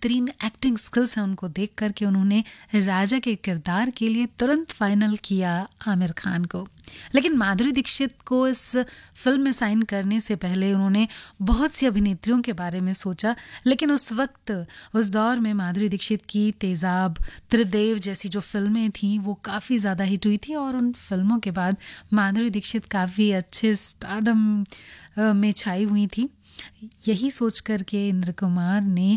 बेहतरीन acting skills हैं उनको देख कर के उन्होंने राजा के किरदार के लिए तुरंत फाइनल किया आमिर खान को। लेकिन माधुरी दीक्षित को इस फिल्म में साइन करने से पहले उन्होंने बहुत सी अभिनेत्रियों के बारे में सोचा, लेकिन उस वक्त उस दौर में माधुरी दीक्षित की तेजाब, त्रिदेव जैसी जो फिल्में थीं वो काफ़ी ज़्यादा हिट हुई थी और उन फिल्मों के बाद माधुरी दीक्षित काफ़ी अच्छे स्टारडम में छाई हुई थी। यही सोच कर के इंद्र कुमार ने